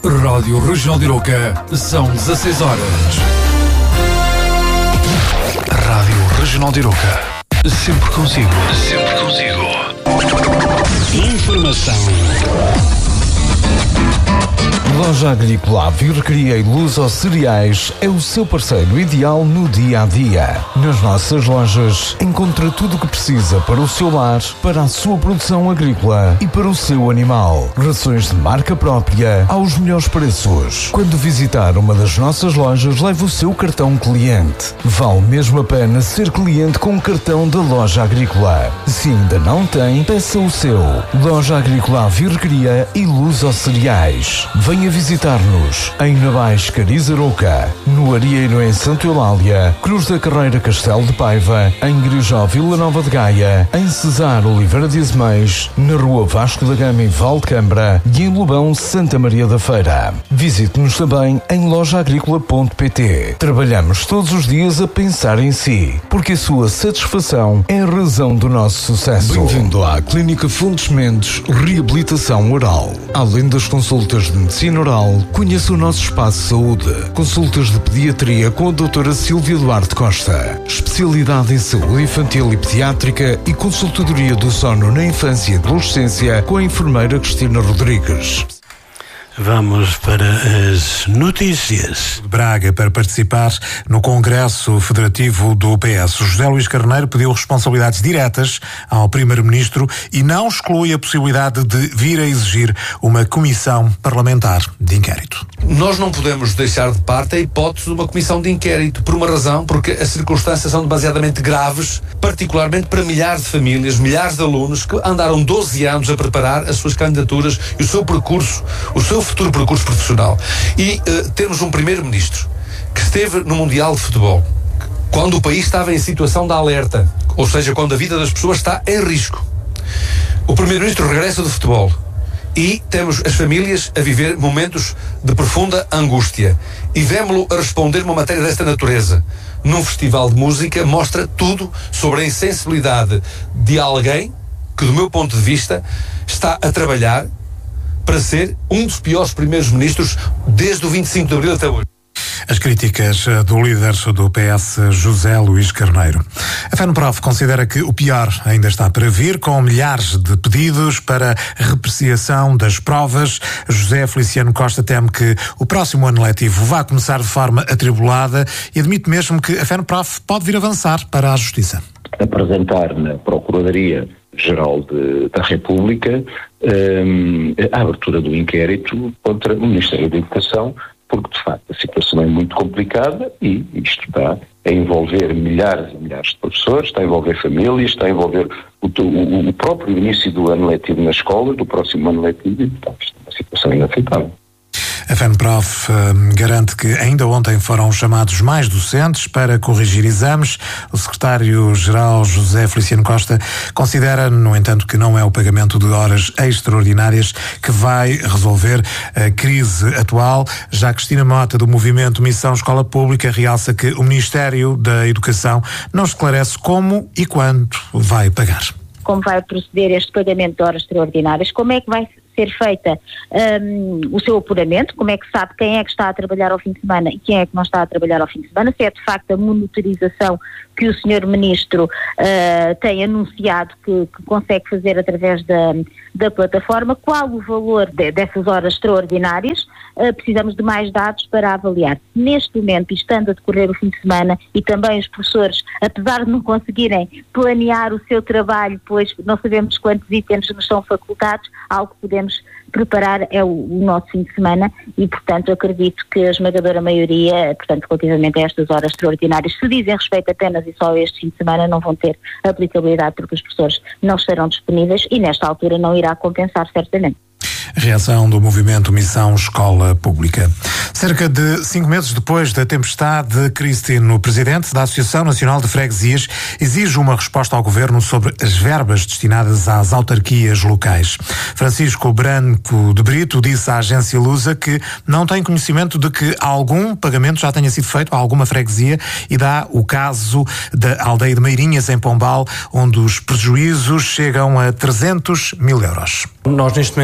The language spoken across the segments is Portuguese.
Rádio Regional de Iroca, são 16 horas. Rádio Regional de Iroca, sempre consigo. Sempre consigo. Informação. Loja Agrícola Virgueria e Luz aos Cereais é o seu parceiro ideal no dia-a-dia. Nas nossas lojas encontra tudo o que precisa para o seu lar, para a sua produção agrícola e para o seu animal. Rações de marca própria aos melhores preços. Quando visitar uma das nossas lojas, leve o seu cartão cliente. Vale mesmo a pena ser cliente com o cartão da Loja Agrícola. Se ainda não tem, peça o seu. Loja Agrícola Virgueria e Luz aos Cereais. Venha visitar-nos em Navais, Cariz, Arouca, no Arieiro em Santa Eulália, Cruz da Carreira, Castelo de Paiva, em Grijó, Vila Nova de Gaia, em Cesar, Oliveira de Azeméis, na Rua Vasco da Gama, em Valdecambra e em Lobão, Santa Maria da Feira. Visite-nos também em lojaagricola.pt. Trabalhamos todos os dias a pensar em si, porque a sua satisfação é a razão do nosso sucesso. Bem-vindo à Clínica Fontes Mendes Reabilitação Oral. Além das consultas de medicina oral, conheça o nosso espaço de saúde. Consultas de pediatria com a doutora Silvia Duarte Costa. Especialidade em saúde infantil e pediátrica e consultadoria do sono na infância e adolescência com a enfermeira Cristina Rodrigues. Vamos para as notícias. Braga, para participar no Congresso Federativo do PS. José Luís Carneiro pediu responsabilidades diretas ao Primeiro-Ministro e não exclui a possibilidade de vir a exigir uma comissão parlamentar de inquérito. Nós não podemos deixar de parte a hipótese de uma comissão de inquérito, por uma razão, porque as circunstâncias são demasiadamente graves, particularmente para milhares de famílias, milhares de alunos que andaram 12 anos a preparar as suas candidaturas e o seu percurso, o seu futuro percurso profissional. E temos um primeiro-ministro que esteve no Mundial de Futebol quando o país estava em situação de alerta, ou seja, quando a vida das pessoas está em risco. O primeiro-ministro regressa do futebol e temos as famílias a viver momentos de profunda angústia e vemo-lo a responder uma matéria desta natureza num festival de música. Mostra tudo sobre a insensibilidade de alguém que, do meu ponto de vista, está a trabalhar para ser um dos piores primeiros ministros desde o 25 de Abril até hoje. As críticas do líder do PS, José Luís Carneiro. A FENPROF considera que o pior ainda está para vir, com milhares de pedidos para repreciação das provas. José Feliciano Costa teme que o próximo ano letivo vá começar de forma atribulada e admite mesmo que a FENPROF pode vir avançar para a Justiça. Apresentar na Procuradoria-Geral da República a abertura do inquérito contra o Ministério da Educação, porque de facto a situação é muito complicada e isto está a envolver milhares e milhares de professores, está a envolver famílias, está a envolver o próprio início do ano letivo na escola, do próximo ano letivo, e portanto isto é uma situação inaceitável. A FENPROF garante que ainda ontem foram chamados mais docentes para corrigir exames. O secretário-geral José Feliciano Costa considera, no entanto, que não é o pagamento de horas extraordinárias que vai resolver a crise atual. Já Cristina Mota, do movimento Missão Escola Pública, realça que o Ministério da Educação não esclarece como e quando vai pagar. Como vai proceder este pagamento de horas extraordinárias, como é que vai ser feita o seu apuramento, como é que sabe quem é que está a trabalhar ao fim de semana e quem é que não está a trabalhar ao fim de semana, se é de facto a monitorização que o Sr. Ministro tem anunciado que consegue fazer através da plataforma, qual o valor dessas horas extraordinárias. Precisamos de mais dados para avaliar. Neste momento, estando a decorrer o fim de semana e também os professores, apesar de não conseguirem planear o seu trabalho, pois não sabemos quantos itens nos são facultados, algo que podemos preparar é o nosso fim de semana e, portanto, acredito que a esmagadora maioria, portanto, relativamente a estas horas extraordinárias, se dizem respeito apenas e só a este fim de semana, não vão ter aplicabilidade porque os professores não estarão disponíveis e, nesta altura, não irá compensar certamente. Reação do movimento Missão Escola Pública. Cerca de 5 meses depois da tempestade, Cristino, presidente da Associação Nacional de Freguesias, exige uma resposta ao governo sobre as verbas destinadas às autarquias locais. Francisco Branco de Brito disse à agência Lusa que não tem conhecimento de que algum pagamento já tenha sido feito a alguma freguesia e dá o caso da aldeia de Meirinhas, em Pombal, onde os prejuízos chegam a 300 mil euros. Nós neste momento não temos notícia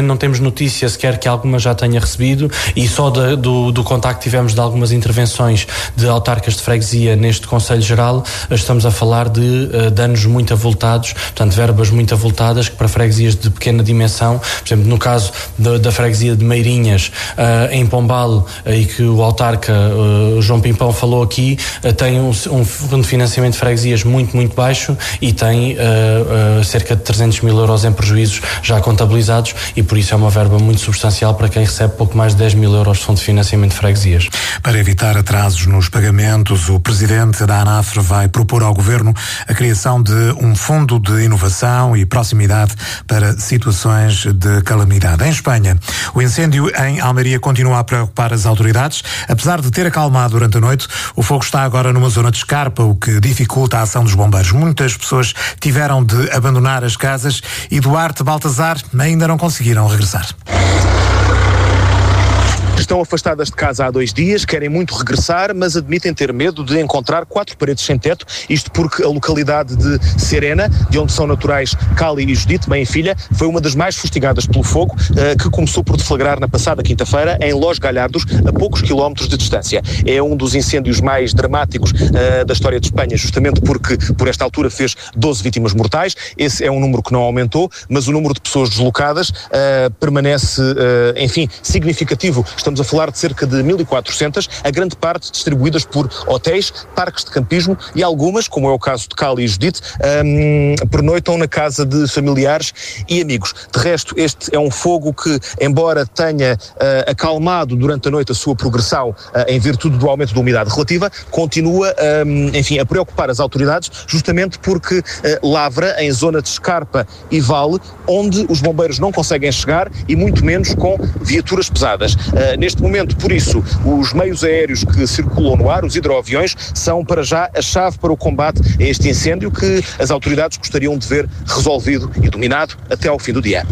notícia sequer que alguma já tenha recebido, e só do contacto que tivemos de algumas intervenções de autarcas de freguesia neste Conselho Geral, estamos a falar de danos muito avultados, portanto verbas muito avultadas, que para freguesias de pequena dimensão, por exemplo, no caso da freguesia de Meirinhas, em Pombal, e que o autarca João Pimpão falou aqui, tem um fundo de financiamento de freguesias muito, muito baixo, e tem cerca de 300 mil euros em prejuízos já contabilizados, e por isso é uma verba muito substancial para quem recebe pouco mais de 10 mil euros de fundo de financiamento de freguesias. Para evitar atrasos nos pagamentos, o presidente da ANAF vai propor ao Governo a criação de um fundo de inovação e proximidade para situações de calamidade. Em Espanha, o incêndio em Almeria continua a preocupar as autoridades. Apesar de ter acalmado durante a noite, o fogo está agora numa zona de escarpa, o que dificulta a ação dos bombeiros. Muitas pessoas tiveram de abandonar as casas e Duarte Baltazar ainda não conseguiram regressar. Estão afastadas de casa há 2 dias, querem muito regressar, mas admitem ter medo de encontrar 4 paredes sem teto, isto porque a localidade de Serena, de onde são naturais Cali e Judite, mãe e filha, foi uma das mais fustigadas pelo fogo, que começou por deflagrar na passada quinta-feira em Los Galhardos, a poucos quilómetros de distância. É um dos incêndios mais dramáticos da história de Espanha, justamente porque por esta altura fez 12 vítimas mortais. Esse é um número que não aumentou, mas o número de pessoas deslocadas permanece, significativo. Estamos a falar de cerca de 1.400, a grande parte distribuídas por hotéis, parques de campismo, e algumas, como é o caso de Cali e Judite, pernoitam na casa de familiares e amigos. De resto, este é um fogo que, embora tenha acalmado durante a noite a sua progressão em virtude do aumento da umidade relativa, continua a preocupar as autoridades, justamente porque lavra em zona de escarpa e vale, onde os bombeiros não conseguem chegar, e muito menos com viaturas pesadas. Neste momento, por isso, os meios aéreos que circulam no ar, os hidroaviões, são para já a chave para o combate a este incêndio, que as autoridades gostariam de ver resolvido e dominado até ao fim do dia.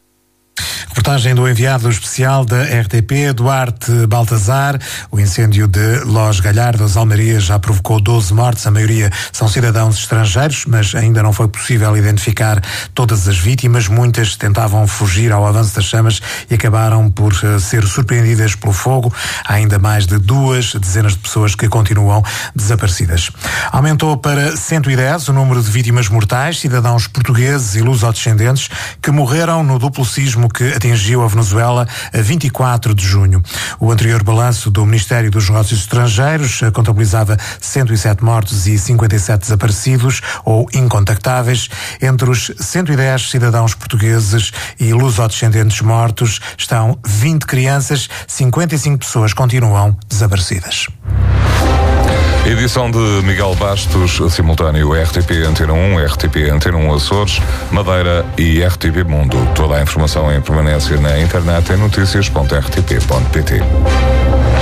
Reportagem do enviado especial da RTP, Duarte Baltazar. O incêndio de Los Galhardos, Almeria, já provocou 12 mortes. A maioria são cidadãos estrangeiros, mas ainda não foi possível identificar todas as vítimas. Muitas tentavam fugir ao avanço das chamas e acabaram por ser surpreendidas pelo fogo. Há ainda mais de 2 dezenas de pessoas que continuam desaparecidas. Aumentou para 110 o número de vítimas mortais, cidadãos portugueses e lusodescendentes, que morreram no duplo sismo que atingiu a Venezuela a 24 de junho. O anterior balanço do Ministério dos Negócios Estrangeiros contabilizava 107 mortos e 57 desaparecidos ou incontactáveis. Entre os 110 cidadãos portugueses e lusodescendentes mortos estão 20 crianças, 55 pessoas continuam desaparecidas. Edição de Miguel Bastos, simultâneo RTP Antena 1, RTP Antena 1 Açores, Madeira e RTP Mundo. Toda a informação em permanência na internet em noticias.rtp.pt.